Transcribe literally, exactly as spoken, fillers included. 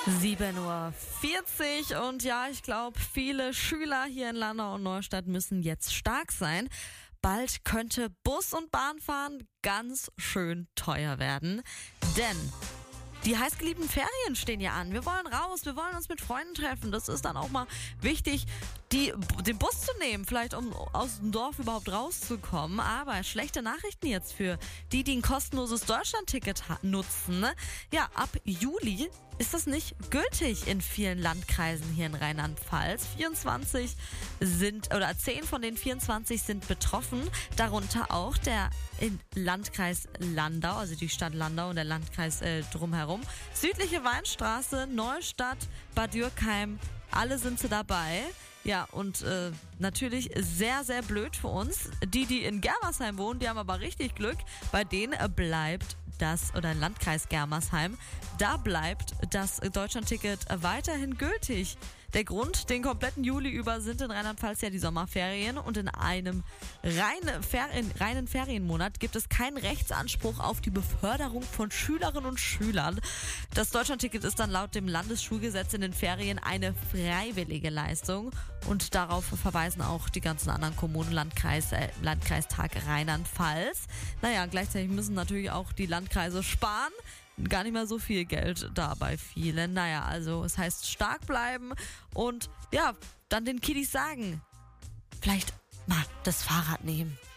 sieben Uhr vierzig und ja, ich glaube, viele Schüler hier in Landau und Neustadt müssen jetzt stark sein. Bald könnte Bus- und Bahnfahren ganz schön teuer werden, denn die heißgeliebten Ferien stehen ja an. Wir wollen raus, wir wollen uns mit Freunden treffen. Das ist dann auch mal wichtig, die, den Bus zu nehmen, vielleicht um aus dem Dorf überhaupt rauszukommen. Aber schlechte Nachrichten jetzt für die, die ein kostenloses Deutschlandticket nutzen. Ja, ab Juli ist das nicht gültig in vielen Landkreisen hier in Rheinland-Pfalz. vierundzwanzig sind, oder zehn von den vierundzwanzig sind betroffen. Darunter auch der Landkreis Landau, also die Stadt Landau und der Landkreis äh, drumherum. Südliche Weinstraße, Neustadt, Bad Dürkheim, alle sind sie dabei. Ja, und äh, natürlich sehr, sehr blöd für uns. Die, die in Germersheim wohnen, die haben aber richtig Glück. Bei denen äh, bleibt das, oder Landkreis Germersheim, da bleibt das Deutschlandticket weiterhin gültig. Der Grund, den kompletten Juli über sind in Rheinland-Pfalz ja die Sommerferien und in einem reinen, Ferien, reinen Ferienmonat gibt es keinen Rechtsanspruch auf die Beförderung von Schülerinnen und Schülern. Das Deutschlandticket ist dann laut dem Landesschulgesetz in den Ferien eine freiwillige Leistung und darauf verweisen auch die ganzen anderen Kommunen, Landkreis, äh, Landkreistag Rheinland-Pfalz. Naja, gleichzeitig müssen natürlich auch die Landkreise sparen. Gar nicht mehr so viel Geld da bei vielen. Naja, also es heißt stark bleiben und ja, dann den Kiddies sagen, vielleicht mal das Fahrrad nehmen.